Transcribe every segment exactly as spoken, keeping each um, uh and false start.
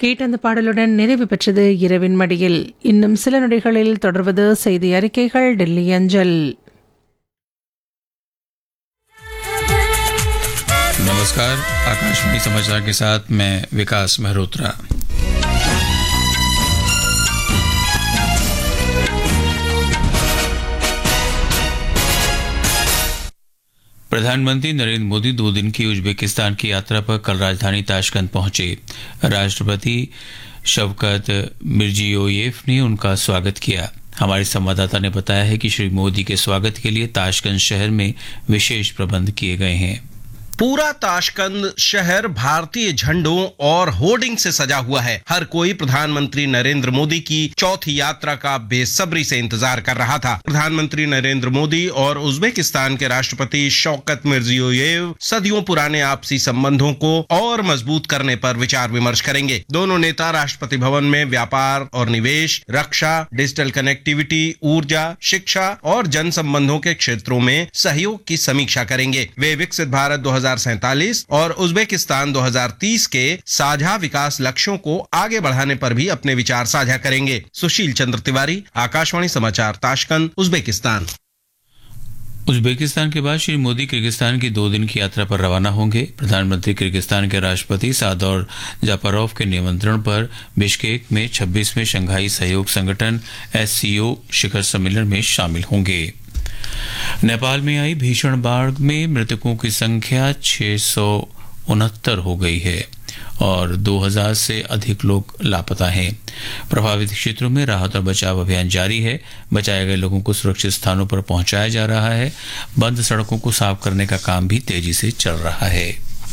கேட்ட அந்த பாடலுடன் நிறைவு பெற்றது இரவின் மடியில். இன்னும் சில நொடிகளில் தொடர்வது செய்தி அறிக்கைகள் டெல்லி அஞ்சல். नमस्कार, आकाशवाणी समाचार के साथ मैं विकास मेहरोत्रा। प्रधानमंत्री नरेंद्र मोदी दो दिन की उज्बेकिस्तान की यात्रा पर कल राजधानी ताशकंद पहुंचे। राष्ट्रपति शवकत मिर्जियोयेव ने उनका स्वागत किया। हमारे संवाददाता ने बताया है कि श्री मोदी के स्वागत के लिए ताशकंद शहर में विशेष प्रबंध किए गए हैं। पूरा ताशकंद शहर भारतीय झंडों और होर्डिंग से सजा हुआ है। हर कोई प्रधानमंत्री नरेंद्र मोदी की चौथी यात्रा का बेसब्री से इंतजार कर रहा था। प्रधानमंत्री नरेंद्र मोदी और उज्बेकिस्तान के राष्ट्रपति शौकत मिर्जियोयेव सदियों पुराने आपसी संबंधों को और मजबूत करने पर विचार विमर्श करेंगे। दोनों नेता राष्ट्रपति भवन में व्यापार और निवेश, रक्षा, डिजिटल कनेक्टिविटी, ऊर्जा, शिक्षा और जन संबंधों के क्षेत्रों में सहयोग की समीक्षा करेंगे। वे विकसित भारत दो हजार सैंतालीस और उज्बेकिस्तान दो हजार तीस के साझा विकास लक्ष्यों को आगे बढ़ाने पर भी अपने विचार साझा करेंगे। सुशील चंद्र तिवारी, आकाशवाणी समाचार, ताशकंद, उज्बेकिस्तान। उज्बेकिस्तान के बाद श्री मोदी किर्गिस्तान की दो दिन की यात्रा पर रवाना होंगे। प्रधानमंत्री किर्गिस्तान के राष्ट्रपति सादौर जापारोव के निमंत्रण पर बिश्केक में छब्बीसवें शंघाई सहयोग संगठन एस सी ओ शिखर सम्मेलन में शामिल होंगे। नेपाल में आई भीषण बाढ़ में मृतकों की संख्या छह सौ उनहत्तर हो गई है और दो हज़ार से अधिक लोग लापता हैं। प्रभावित क्षेत्रों में राहत और बचाव अभियान जारी है। बचाए गए लोगों को सुरक्षित स्थानों पर पहुंचाया जा रहा है। बंद सड़कों को साफ करने का काम भी तेजी से चल रहा है।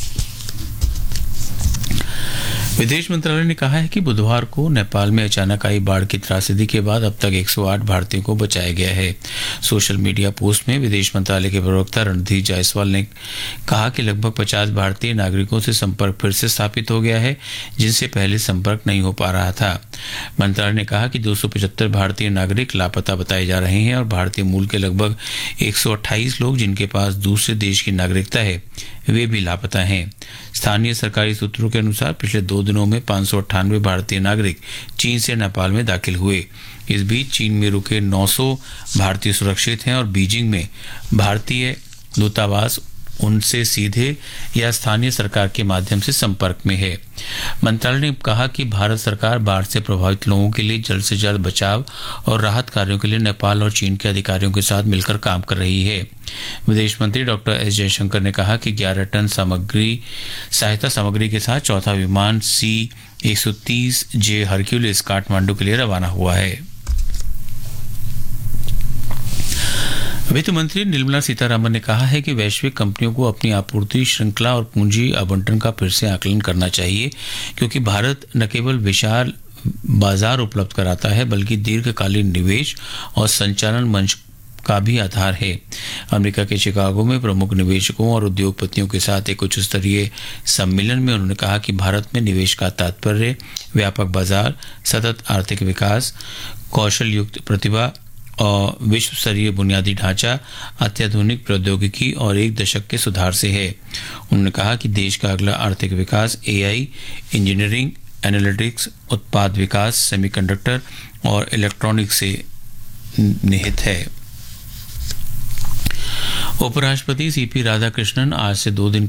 विदेश मंत्रालय ने कहा है कि बुधवार को नेपाल में अचानक आई बाढ़ की त्रासदी के बाद अब तक एक सौ आठ भारतीयों को बचाया गया है। सोशल मीडिया पोस्ट में विदेश मंत्रालय के प्रवक्ता रणधीर जायसवाल ने कहा कि लगभग पचास भारतीय नागरिकों से संपर्क फिर से स्थापित हो गया है, जिनसे पहले संपर्क नहीं हो पा रहा था। मंत्रालय ने कहा कि दो सौ पचहत्तर भारतीय नागरिक लापता बताए जा रहे हैं और भारतीय मूल के लगभग एक सौ अट्ठाईस लोग जिनके पास दूसरे देश की नागरिकता है वे भी लापता हैं। स्थानीय सरकारी सूत्रों के अनुसार पिछले दो दिनों में पाँच सौ अट्ठानवे भारतीय नागरिक चीन से नेपाल में दाखिल हुए। इस बीच चीन में रुके नौ सौ भारतीय सुरक्षित हैं और बीजिंग में भारतीय दूतावास उनसे सीधे या स्थानीय सरकार के माध्यम से संपर्क में है। मंत्रालय ने कहा कि भारत सरकार बाढ़ से प्रभावित लोगों के लिए जल्द से जल्द बचाव और राहत कार्यों के लिए नेपाल और चीन के अधिकारियों के साथ मिलकर काम कर रही है। विदेश मंत्री डॉक्टर एस जयशंकर ने कहा कि ग्यारह टन सामग्री सहायता सामग्री के साथ चौथा विमान सी एक सौ तीस जे हरक्यूलिस काठमांडू के लिए रवाना हुआ है। वित्त मंत्री निर्मला सीतारामन ने कहा है कि वैश्विक कंपनियों को अपनी आपूर्ति श्रृंखला और पूंजी आवंटन का फिर से आकलन करना चाहिए, क्योंकि भारत न केवल विशाल बाजार उपलब्ध कराता है बल्कि दीर्घकालीन निवेश और संचालन मंच का भी आधार है। अमेरिका के शिकागो में प्रमुख निवेशकों और उद्योगपतियों के साथ एक उच्च स्तरीय सम्मेलन में उन्होंने कहा कि भारत में निवेश का तात्पर्य व्यापक बाजार, सतत आर्थिक विकास, कौशल युक्त प्रतिभा और विश्व स्तरीय बुनियादी ढांचा, अत्याधुनिक प्रौद्योगिकी और एक दशक के सुधार से है। उन्होंने कहा कि देश का अगला आर्थिक विकास एआई, इंजीनियरिंग, एनालिटिक्स, उत्पाद विकास, सेमीकंडक्टर और इलेक्ट्रॉनिक्स से निहित है। उपराष्ट्रपति सीपी राधाकृष्णन आज से दो दिन